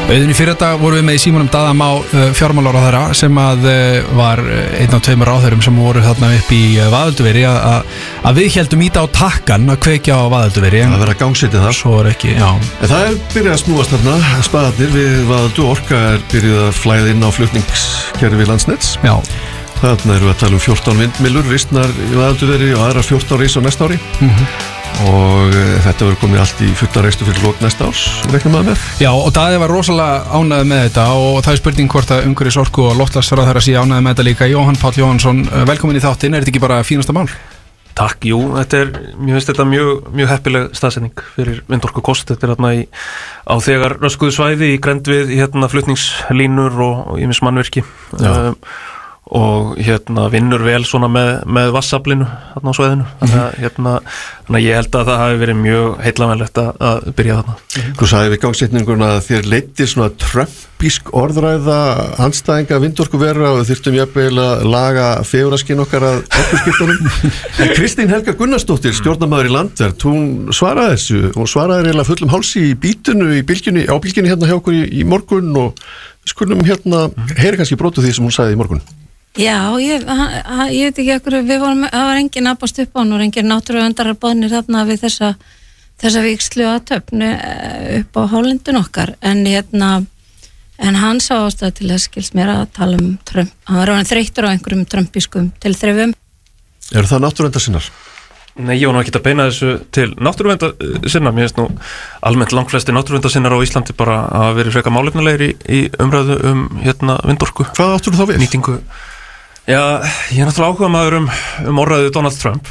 Auðvitað í fyrradag vorum við með í símanum Daða Má fjármálaráðherra sem að var einn af tveimur ráðherrum sem voru þarna upp í Vaðölduveri að við héldum íta á takkan að kveikja á Vaðölduveri. Það verða gangsetið þar. Svo ekki, já. En það byrjað að snúast þarna, spaðarnir við Vaðöldu, Orka byrjuð að flæða inn á flutningskerfi Landsnets. Já. Þarna erum við að tala 14 vindmyllur, ristnar í Vaðölduveri og aðra 14 rís á næsta ári. Og þetta verður komið allt í fulla rekstur fyrir lok næsta árs, reiknum maður með. Já, og Daði var rosalega ánægð með þetta og það spurning hvort að umhverfis orku og loftslagsráðherra sé ánægð með þetta líka. Jóhann Páll Jóhannsson, velkomin í þáttinn, þetta ekki bara fínasta mál? Takk, jú, mér finnst þetta mjög heppileg staðsetning fyrir vindorkukost. Þetta þarna á þegar röskuðu svæði í grennd við flutningslínur og ýmis mannvirki. Og vinnur vel svona með vassaflinu þarna á svæðinu. Þannig að ég held að það hafi verið mjög heillavænlegt að byrja þarna. Þú sagði við gangsetninguna að þér leiddir svona trumpísk orðræða andstæðinga vindorkuvera og þyrftum jafnvel að laga fegurðarskinn okkar að orkuskiptunum. En Kristín Helga Gunnarsdóttir, stjórnarmaður í Landvernd, hún svaraði þessu. Hún svaraði eiginlega fullum hálsi í bítinu, á bylgjunni hérna hjá okkur í morgun og við skulum heyra kannski brotu því sem hún sagði í morgun. Já, ég veit ekki okkur, það var engin aðbást upp á hann og engin náttúruverndarar boðnir þarna við þessa vígslu aðtöfnu upp á hálendun okkar en hann sá ástæðu til þess skilst mér að tala Trump, hann var þreyttur á einhverjum trumpískum tilþrifum. Eru það náttúruverndarsinnar? Nei, ég var nú ekki að beina þessu til náttúruverndarsinnar, mér finnst nú almennt langflesti náttúruverndarsinnar á Íslandi bara að vera frekar málefnilegir í umræðu vindorku. Hvað áttur þá við? Nýtingu. Já, ég náttúrulega áhuga maður um orðræðu Donald Trump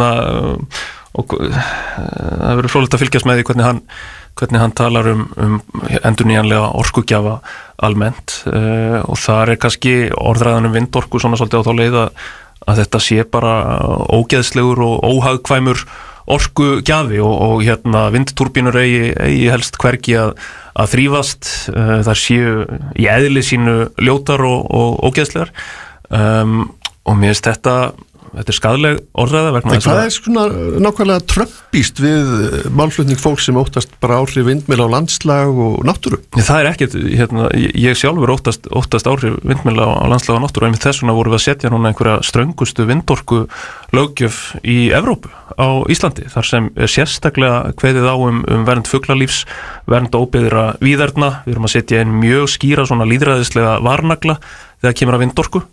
og það verður fróðlegt að fylgjast með því hvernig hann talar um endurnýjanlega orkugjafa almennt og þar kannski orðræðan vindorku svona svolítið á þá leið að þetta sé bara ógeðslegur og óhagkvæmur orkugjafi og vindturbínur eigi helst hvergi að þrífast, þar séu í eðli sínu ljótar og ógeðslegar. Og mér finnst þetta er skaðleg orðræða vegna þess að... Hvað svona nákvæmlega trumpíst við málflutning fólk sem óttast bara áhrif vindmylla á landslag og náttúru? Það er ekkert, ég sjálfur óttast áhrif vindmylla á landslag og náttúru, en þess vegna vorum við að setja núna einhverja ströngustu vindorku löggjöf í Evrópu á Íslandi, þar sem er sérstaklega kveðið á vernd fuglalífs, vernd óbyggðra víðerna, við erum að setja inn mjög skýra svona lýðræðislega varnagla þegar kemur að vindorku.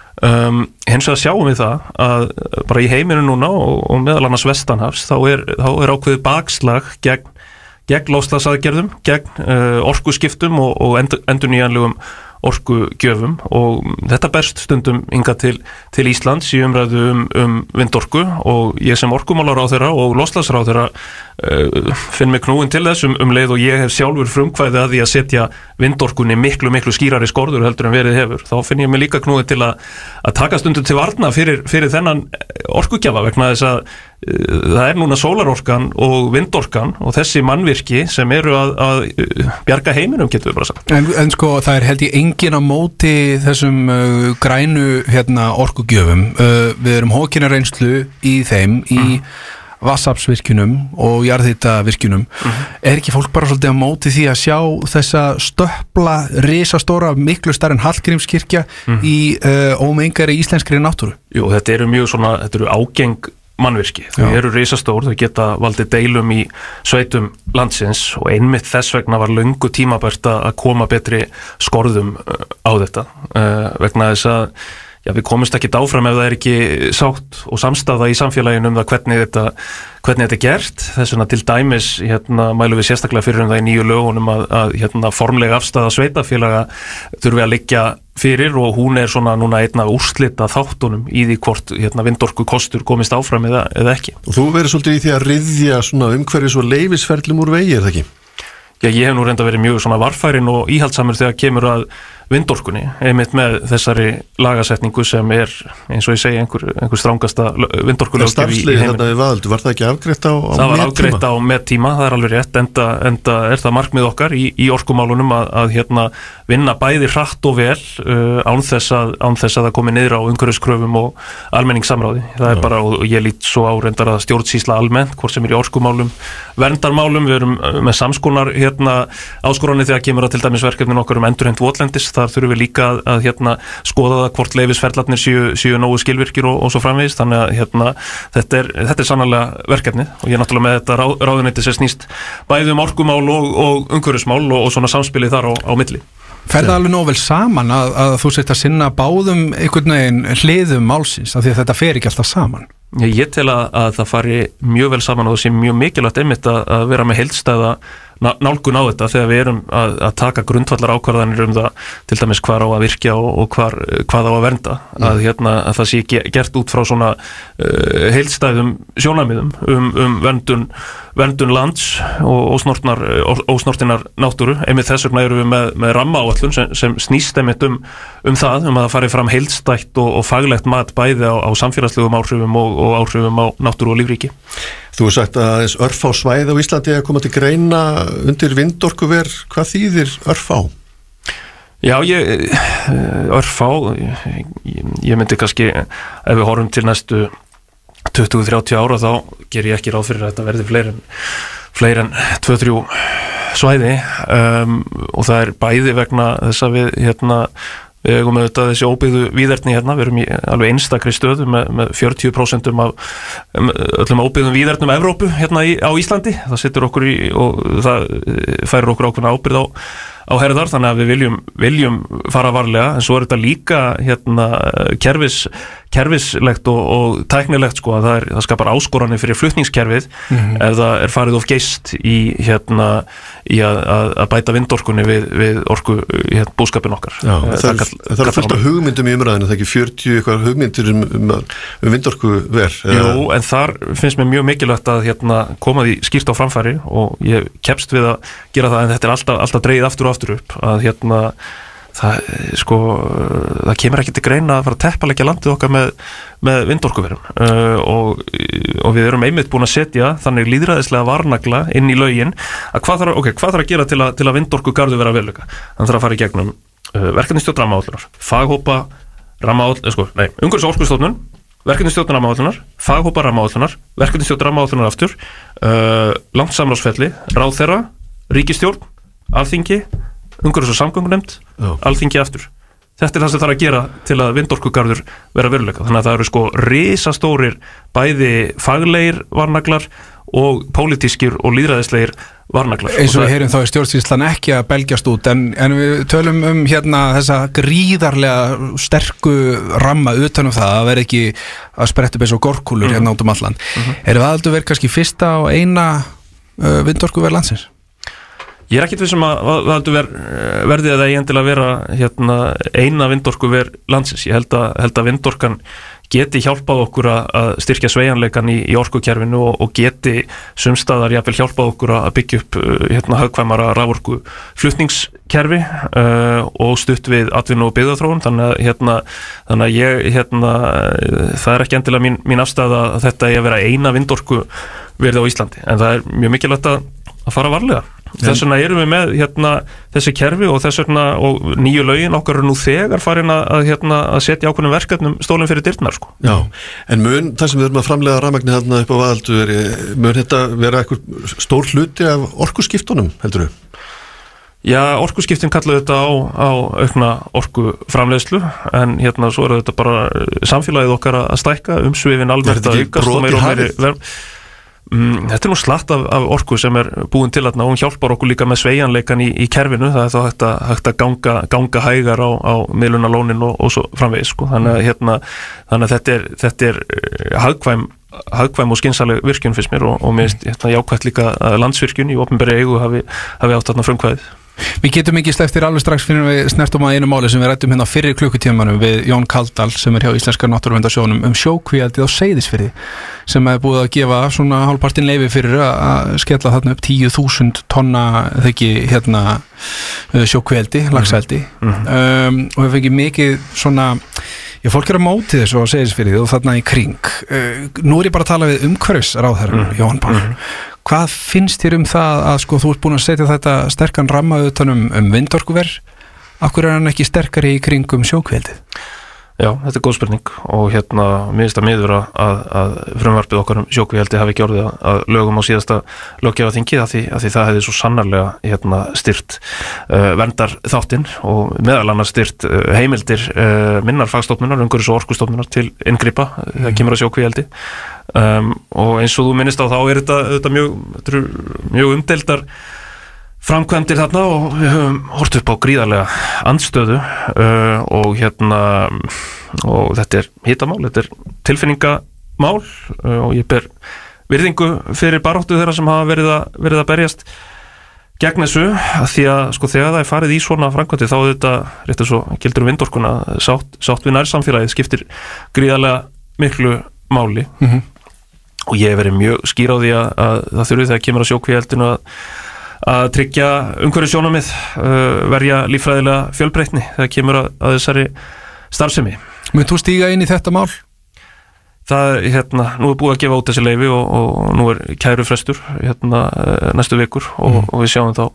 Hins vegar sjáum við það að bara í heiminu núna og meðal annars vestanhafs þá er ákveðið bakslag gegn loftslagsaðgerðum, gegn orkuskiptum og endurnýjanlegum orkugjöfum og þetta berst stundum hingað til Íslands í umræðu vindorku og ég sem orkumálaráðherra og loftslagsráðherra finn mig knúin til þess leið og ég hef sjálfur frumkvæði að því að setja vindorkunni miklu skýrari skorður heldur en verið hefur. Þá finn ég mig líka knúin til að taka stundum til varna fyrir þennan orkugjafa vegna þess að það er núna sólarorkan og vindorkan og þessi mannvirki sem eru að bjarga heiminum, getur við bara sagt. En sko, það er held ég engin á móti þessum grænu orkugjöfum. Við erum hókinarreynslu í þeim, í vassafsvirkjunum og jarðhitavirkjunum. Er ekki fólk bara svolítið á móti því að sjá þessa stöpla, risastóra, miklu stærri en Hallgrímskirkja í ómengari íslenskri náttúru? Jú, þetta eru ágeng mannvirki, þau eru risastór, þau geta valdið deilum í sveitum landsins og einmitt þess vegna var löngu tímabært að koma betri skorðum á þetta vegna þess að við komumst ekki áfram ef það er ekki sátt og samstaða í samfélaginu það hvernig þetta er gert. Þess vegna til dæmis mælum við sérstaklega fyrir það í nýju lögunum að formlega afstaða sveitafélaga þurfi að liggja fyrir og hún er svona núna einn af úrslita þáttunum í því hvort vindorku kostur komist áfram eða ekki. Og þú verður svolítið í því að ryðja svona umhverfis og leyfisferlum úr vegi, er það ekki? Já, ég hef nú reynda verið mjög svona varfærin og íhaldsamur þegar kemur að vindorkunni, einmitt með þessari lagasetningu sem eins og ég segi einhver strangasta vindorkulöggjöf í starfslið heiminum. þetta við Vaðaldur, var það ekki afgreitt á Það var afgreitt á mettíma, það alveg rétt, enda það markmið okkar í orkumálunum að vinna bæði hratt og vel án þess að það komi niður á umhverfiskröfum og almenningssamráði. Það bara, og ég lít svo á reyndar að stjórnsýsla almennt, hvort sem í orkumálum, verndarmálum, við erum með samskonar áskoranir þegar kemur að til dæmis verkefnin okkar endurheimt votlendis. Þar þurfum við líka að skoða það hvort leyfisferlarnir séu nógu skilvirkir og svo framvegis, þannig að þetta er sannarlega verkefnið og ég náttúrulega með þetta ráðuneyti sem snýst bæði orkumál og umhverfismál og svona samspilið þar á milli. Fer það alveg nóg vel saman að þú sért að sinna báðum einhvern veginn hliðum málsins, af því að þetta fer ekki alltaf saman? Ég tel að það fari mjög vel saman og það sé mjög mikilvægt einmitt að vera með heildstæða nálgun á þetta þegar við erum að taka grundvallar ákvarðanir það til dæmis hvar á að virkja og hvað á að vernda að það sé gert út frá svona heildstæðum sjónarmiðum verndun lands og ósnortinnar náttúru. Einmitt þess vegna erum við með rammaáætlun sem snýst einmitt það að það fari fram heildstætt og faglegt mat bæði á samfélagslegum áhrifum og áhrifum á náttúru og lífríki. Þú hefur sagt að örfá svæði á Íslandi að koma til greina undir vindorkuver. Hvað þýðir örfá? Já, örfá, ég myndi kannski, ef við horfum til næstu 20-30 ára þá ger ég ekki ráð fyrir að þetta verði fleiri en 2-3 svæði og það er bæði vegna þess að við við eigum auðvitað þessi óbyggðu víðerni við erum í alveg einstakri stöðu með 40% af öllum óbyggðum víðernum Evrópu á Íslandi. Það setur okkur og það færir okkur ákveðna ábyrgð á herðar, þannig að við viljum fara varlega, en svo er þetta líka kerfislegt og tæknilegt að það skapar áskoranir fyrir flutningskerfið ef það er farið of geist í að bæta vindorkunni við orku búskapin okkar. Já, það er fullt af hugmyndum í umræðinu, það ekki 40 eitthvað hugmyndir um vindorkuver. Jú, en þar finnst mér mjög mikilvægt að koma því skýrt á framfæri og ég keppst við að gera það, en þetta er alltaf dregið aftur upp að það kemur ekki til greina að fara að teppalegja landið okkar með vindorkuverum og við erum einmitt búin að setja þannig lýðræðislega varnagla inn í lögin að hvað þarf að gera til að vindorkugarður vera veruleika. Þannig þarf að fara í gegnum verkefnisstjórn rammaáætlunar, faghópa umhverfis- og orkustofnun, verkefnisstjórn rammaáætlunar, faghópa rammaáætlunar, verkefnisstjórn rammaáætlunar aftur, langt samráðsferli, ráðherra, ríkisstjórn, Alþingi, umhverfis- og samgöngunefnd, Alþingi aftur. Þetta er það sem þarf að gera til að vindorkugarður vera veruleika. Þannig að það eru risastórir bæði faglegir varnaglar og pólitískir og lýðræðislegir varnaglar. Eins og við heyrum þá í stjórnsýslan ekki að belgjast út, en við tölum þessa gríðarlega sterku ramma utan það að vera ekki að spretta upp eins og gorkúlur út alland. Er Vaðaldur verið kannski fyrsta og eina vindorkuver landsins? Ég er ekkert vissum að Vaðaldur verði að það endilega vera eina vindorkuver landsins. Ég held að vindorkan geti hjálpað okkur að styrkja sveigjanleikan í orkukerfinu og geti sumstaðar jafnvel hjálpað okkur að byggja upp hagkvæmara raforku flutningskerfi og stutt við atvinnu og byggðaþróun. Þannig að ég það er ekki endilega mín afstæða að þetta er að vera eina vindorku verði á Íslandi, en það er mjög mikilvægt að fara varlega. Þess vegna erum við með þessi kerfi og þess vegna og nýju lögin okkar eru nú þegar farin að setja ákveðnum verkefnum stólinn fyrir dyrnar. Já, en það sem við erum að framleiða rafmagni upp á Vaðaldur, mun þetta vera eitthvað stór hluti af orkuskiptunum, heldur þú? Já, orkuskiptin kallar þetta á aukna orkuframleiðslu, en svo er þetta bara samfélagið okkar að stækka, umsvifin almennt að aukast og meira og meiri Þetta er nú slatt af orku sem er búin til og hún hjálpar okkur líka með sveigjanleikan í kerfinu. Það er þá hægt að ganga hægar á miðlunarlónin og svo framvegis. Þannig að þetta er hagkvæm og skynsaleg virkjun fyrst mér og mér finnst jákvætt líka að Landsvirkjun í opinberri eigu hafi átt þarna frumkvæðið. Við getum ekki sleppt alveg strax fyrir við snertum að einu máli sem við rættum hérna fyrir klukkutímanum við Jón Kaldal sem er hjá Íslenska náttúruverndarsjóðnum Sjókvíaeldið á Seyðisfirði sem er búið að gefa svona hálfpartinn leyfi fyrir að skella þarna upp 10.000 tonna sjókvíeldi, laxeldi og við fengið mikið svona fólk á móti þessu og segir þess fyrir því og þarna í kring nú ég bara að tala við umhverfisráðherra Jóhann Pál hvað finnst þér það að sko þú ert búin að setja þetta sterkan ramma utan vindorkuver af hverju hann ekki sterkari í kringum sjókvíeldið? Já, þetta góð spurning og mér finnst það miður að frumvarpið okkar sjókvíeldi hafi ekki orðið að lögum á síðasta löggjafarþingi af því það hefði svo sannarlega styrt verndar þáttinn og meðal annars styrt heimildir minnar fagstofnunar, umhverfis- og orkustofnunar til inngripa þegar kemur að sjókvíeldi og eins og þú minnist á þá þetta mjög umdeildar framkvæmdir þarna og við höfum hort upp á gríðarlega andstöðu og þetta er hitamál, þetta er tilfinningamál og ég ber virðingu fyrir baráttu þeirra sem hafa verið að berjast gegn þessu að því að sko þegar það er farið í svona framkvæmdir þá þetta rétt og svo gildur vindorkuna sátt við nærsamfélagið skiptir gríðarlega miklu máli og ég hef verið mjög skýr á því að það þurfi þegar kemur að sjókvíeldinu að tryggja umhverfissjónarmið, verja líffræðilega fjölbreytni þegar kemur að þessari starfsemi. Mun þú stíga inn í þetta mál? Það, nú er búið að gefa út þessi leyfi og nú er kærufrestur næstu vikur og við sjáum þá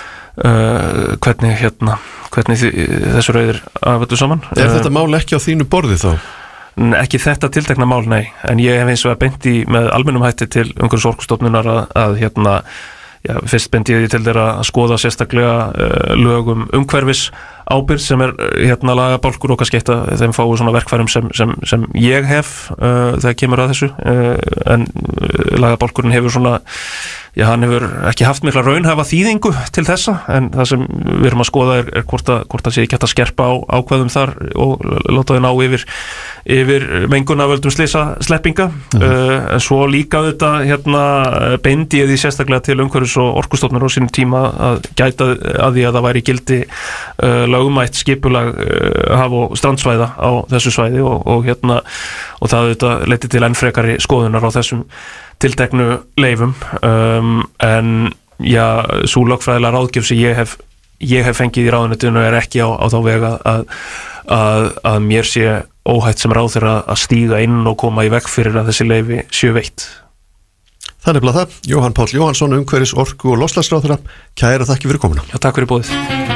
hvernig þessu rauðir aföldu saman. Er þetta mál ekki á þínu borði þá? Ekki þetta tiltekna mál, nei, en ég hef eins og beint í með almennum hætti til umhverfis- og orkustofnunar að fyrst bendi ég til þeirra að skoða sérstaklega lögum umhverfis ábyrgð sem er lagabálkur og kannski eitt af þeim fáu svona verkfærum sem ég hef þegar kemur að þessu en lagabálkurinn hefur svona hann hefur ekki haft mikla raunhæfa þýðingu til þessa en það sem við erum að skoða er hvort það sé ekki hægt að skerpa á ákvæðum þar og láta þau ná yfir menguna völdum sleppinga en svo líka þetta beindi ég því sérstaklega til umhverfis- og orkustofnunar á sínum tíma að gæta að því að það væri í gildi lögmætt skipulag haf- og strandsvæða á þessu svæði og það þetta leiddi til enn frekari skoðunar á þessum tilteknu leifum en sú lögfræðilega ráðgjöf sem ég hef fengið í ráðuneytinu er ekki á þá vega að mér sé óhætt sem ráðherra að stíga inn og koma í veg fyrir að þessi leyfi séu veitt. Það er nefnilega það. Jóhann Páll Jóhannsson, umhverfis-, orku- og loftslagsráðherra, kæra þakki fyrir komuna. Já, takk fyrir boðið.